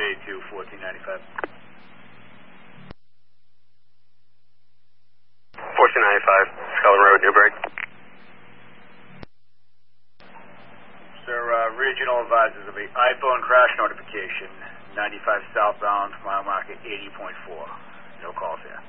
282 1495. 1495, Scully Road, Newburgh. Sir, regional advisors of the iPhone crash notification, 95 southbound, mile marker 80.4. No calls here.